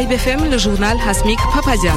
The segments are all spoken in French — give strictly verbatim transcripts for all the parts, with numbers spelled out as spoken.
Vibe F M, le journal Hasmik Papazian.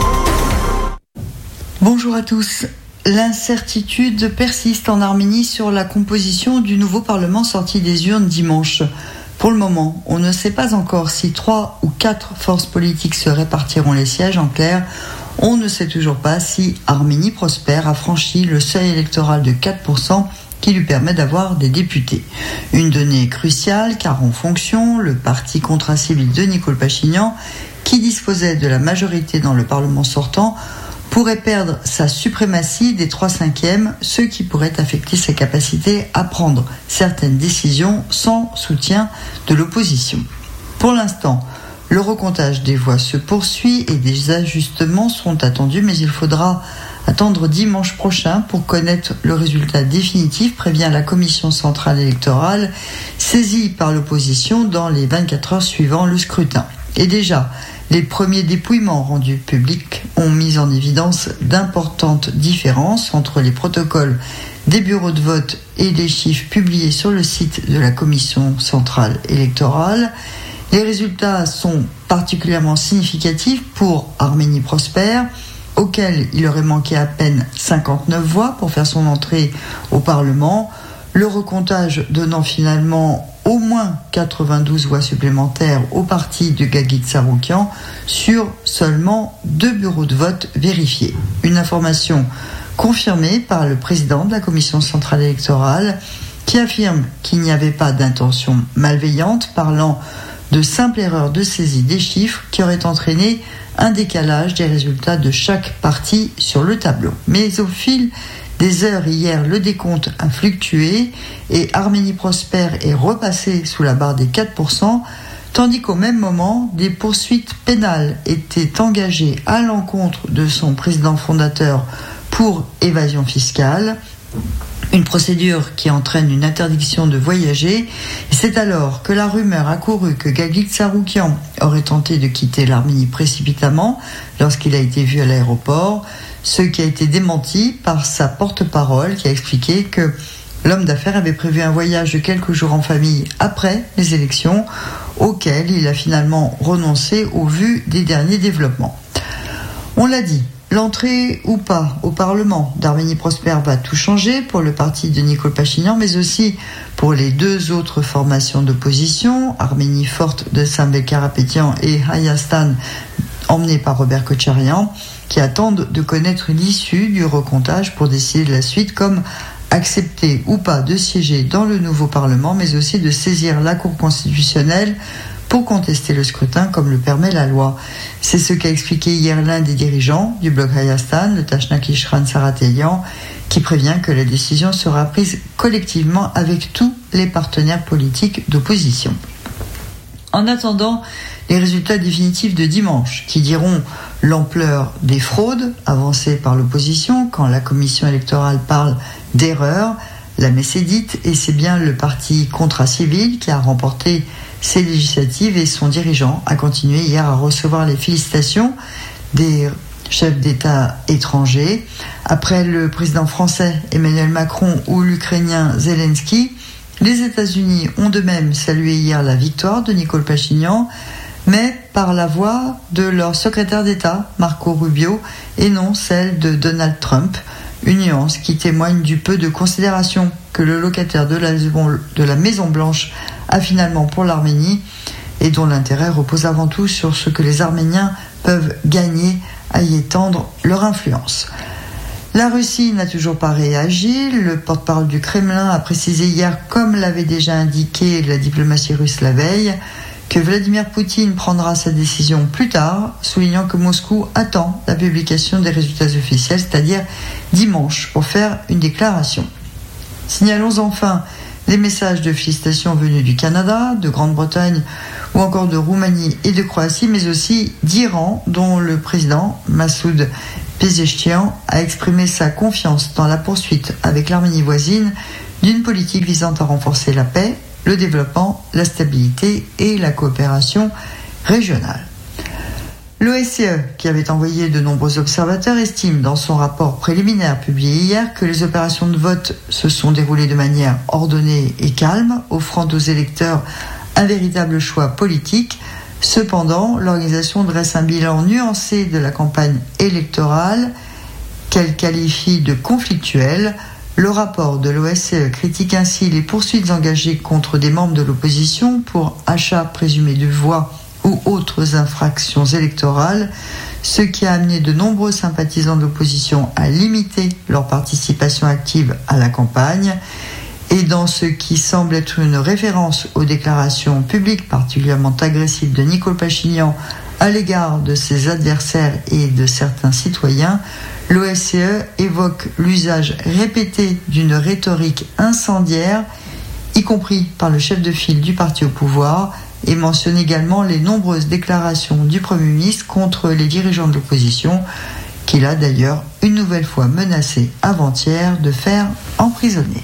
Bonjour à tous. L'incertitude persiste en Arménie sur la composition du nouveau Parlement sorti des urnes dimanche. Pour le moment, on ne sait pas encore si trois ou quatre forces politiques se répartiront les sièges. En clair, on ne sait toujours pas si Arménie Prospère a franchi le seuil électoral de quatre pour cent qui lui permet d'avoir des députés. Une donnée cruciale car en fonction, le parti contracivil de Nicole Pachinian, qui disposait de la majorité dans le Parlement sortant, pourrait perdre sa suprématie des trois cinquièmes, ce qui pourrait affecter sa capacité à prendre certaines décisions sans soutien de l'opposition. Pour l'instant, le recomptage des voix se poursuit et des ajustements sont attendus, mais il faudra attendre dimanche prochain pour connaître le résultat définitif, prévient la Commission centrale électorale, saisie par l'opposition dans les vingt-quatre heures suivant le scrutin. Et déjà, les premiers dépouillements rendus publics ont mis en évidence d'importantes différences entre les protocoles des bureaux de vote et les chiffres publiés sur le site de la Commission centrale électorale. Les résultats sont particulièrement significatifs pour Arménie Prospère, auquel il aurait manqué à peine cinquante-neuf voix pour faire son entrée au Parlement, le recomptage donnant finalement au moins quatre-vingt-douze voix supplémentaires au parti de Gagit Tsarukyan sur seulement deux bureaux de vote vérifiés. Une information confirmée par le président de la Commission centrale électorale qui affirme qu'il n'y avait pas d'intention malveillante, parlant de simple erreur de saisie des chiffres qui aurait entraîné un décalage des résultats de chaque parti sur le tableau. Mais au fil des heures hier, le décompte a fluctué et Arménie Prospère est repassé sous la barre des quatre pour cent, tandis qu'au même moment, des poursuites pénales étaient engagées à l'encontre de son président fondateur pour évasion fiscale. Une procédure qui entraîne une interdiction de voyager. Et c'est alors que la rumeur a couru que Gagit Tsarukyan aurait tenté de quitter l'Arménie précipitamment lorsqu'il a été vu à l'aéroport, ce qui a été démenti par sa porte-parole qui a expliqué que l'homme d'affaires avait prévu un voyage de quelques jours en famille après les élections, auquel il a finalement renoncé au vu des derniers développements. On l'a dit, l'entrée ou pas au Parlement d'Arménie Prospère va tout changer pour le parti de Nicole Pachinian, mais aussi pour les deux autres formations d'opposition, Arménie forte de Samvel Karapetyan et Hayastan, emmené par Robert Kotcharian, qui attendent de connaître l'issue du recomptage pour décider de la suite, comme accepter ou pas de siéger dans le nouveau Parlement, mais aussi de saisir la Cour constitutionnelle pour contester le scrutin comme le permet la loi. C'est ce qu'a expliqué hier l'un des dirigeants du bloc Hayastan, le Tashnak Ishran Saratelian, qui prévient que la décision sera prise collectivement avec tous les partenaires politiques d'opposition. En attendant les résultats définitifs de dimanche, qui diront l'ampleur des fraudes avancées par l'opposition quand la commission électorale parle d'erreur, la messe est dite et c'est bien le parti contracivil qui a remporté ces législatives et son dirigeant a continué hier à recevoir les félicitations des chefs d'État étrangers. Après le président français Emmanuel Macron ou l'Ukrainien Zelensky, les États-Unis ont de même salué hier la victoire de Nicole Pachinian, mais par la voix de leur secrétaire d'État, Marco Rubio, et non celle de Donald Trump, une nuance qui témoigne du peu de considération que le locataire de la, de la Maison-Blanche a finalement pour l'Arménie et dont l'intérêt repose avant tout sur ce que les Arméniens peuvent gagner à y étendre leur influence. La Russie n'a toujours pas réagi. Le porte-parole du Kremlin a précisé hier, comme l'avait déjà indiqué la diplomatie russe la veille, que Vladimir Poutine prendra sa décision plus tard, soulignant que Moscou attend la publication des résultats officiels, c'est-à-dire dimanche, pour faire une déclaration. Signalons enfin les messages de félicitations venus du Canada, de Grande-Bretagne ou encore de Roumanie et de Croatie, mais aussi d'Iran, dont le président Massoud Pezeshkian a exprimé sa confiance dans la poursuite avec l'Arménie voisine d'une politique visant à renforcer la paix, le développement, la stabilité et la coopération régionale. L'O S C E, qui avait envoyé de nombreux observateurs, estime dans son rapport préliminaire publié hier que les opérations de vote se sont déroulées de manière ordonnée et calme, offrant aux électeurs un véritable choix politique, Cependant, l'organisation dresse un bilan nuancé de la campagne électorale qu'elle qualifie de conflictuelle. Le rapport de l'O S C E critique ainsi les poursuites engagées contre des membres de l'opposition pour achat présumé de voix ou autres infractions électorales, ce qui a amené de nombreux sympathisants de l'opposition à limiter leur participation active à la campagne. Et dans ce qui semble être une référence aux déclarations publiques particulièrement agressives de Nicole Pachinian à l'égard de ses adversaires et de certains citoyens, l'O S C E évoque l'usage répété d'une rhétorique incendiaire, y compris par le chef de file du parti au pouvoir, et mentionne également les nombreuses déclarations du Premier ministre contre les dirigeants de l'opposition, qu'il a d'ailleurs une nouvelle fois menacé avant-hier de faire emprisonner.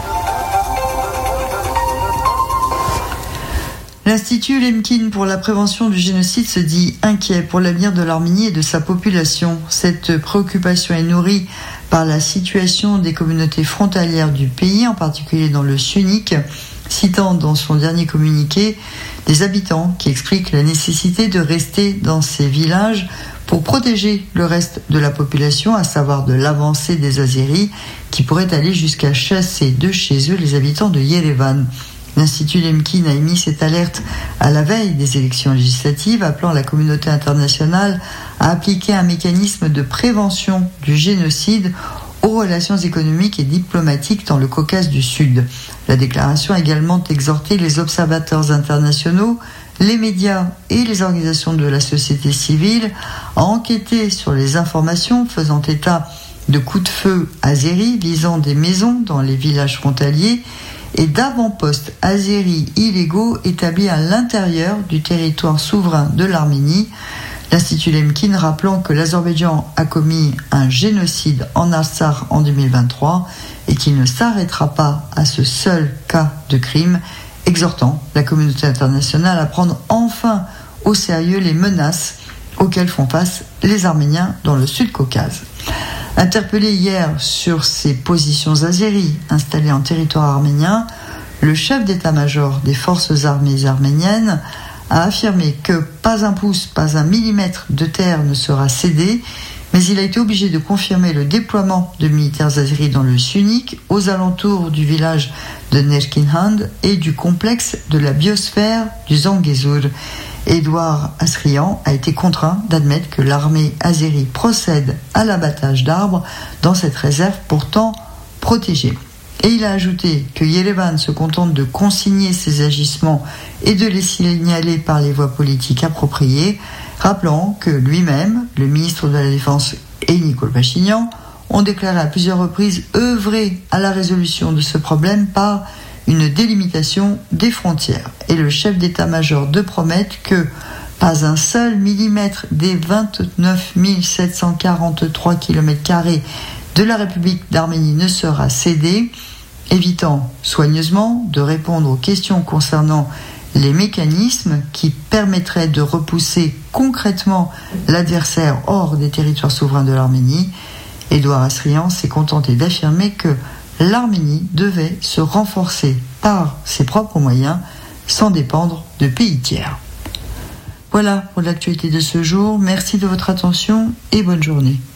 L'Institut Lemkin pour la prévention du génocide se dit inquiet pour l'avenir de l'Arménie et de sa population. Cette préoccupation est nourrie par la situation des communautés frontalières du pays, en particulier dans le Syunik, citant dans son dernier communiqué des habitants qui expliquent la nécessité de rester dans ces villages pour protéger le reste de la population, à savoir de l'avancée des Azéris qui pourraient aller jusqu'à chasser de chez eux les habitants de Yerevan. L'Institut Lemkin a émis cette alerte à la veille des élections législatives, appelant la communauté internationale à appliquer un mécanisme de prévention du génocide aux relations économiques et diplomatiques dans le Caucase du Sud. La déclaration a également exhorté les observateurs internationaux, les médias et les organisations de la société civile à enquêter sur les informations faisant état de coups de feu azéris visant des maisons dans les villages frontaliers et d'avant-postes azéris illégaux établis à l'intérieur du territoire souverain de l'Arménie. L'Institut Lemkin rappelant que l'Azerbaïdjan a commis un génocide en Artsakh en deux mille vingt-trois et qu'il ne s'arrêtera pas à ce seul cas de crime, exhortant la communauté internationale à prendre enfin au sérieux les menaces auxquelles font face les Arméniens dans le Sud-Caucase. Interpellé hier sur ses positions azéries installées en territoire arménien, le chef d'état-major des forces armées arméniennes a affirmé que pas un pouce, pas un millimètre de terre ne sera cédé, mais il a été obligé de confirmer le déploiement de militaires azéris dans le Syunik, aux alentours du village de Nerkinhand et du complexe de la biosphère du Zangezur. Édouard Asrian a été contraint d'admettre que l'armée azérie procède à l'abattage d'arbres dans cette réserve pourtant protégée. Et il a ajouté que Yerevan se contente de consigner ses agissements et de les signaler par les voies politiques appropriées, rappelant que lui-même, le ministre de la Défense et Nicole Pachinian ont déclaré à plusieurs reprises œuvrer à la résolution de ce problème par une délimitation des frontières. Et le chef d'état-major de promettre que pas un seul millimètre des vingt-neuf mille sept cent quarante-trois kilomètres carrés de la République d'Arménie ne sera cédé, évitant soigneusement de répondre aux questions concernant les mécanismes qui permettraient de repousser concrètement l'adversaire hors des territoires souverains de l'Arménie. Édouard Asrian s'est contenté d'affirmer que l'Arménie devait se renforcer par ses propres moyens sans dépendre de pays tiers. Voilà pour l'actualité de ce jour. Merci de votre attention et bonne journée.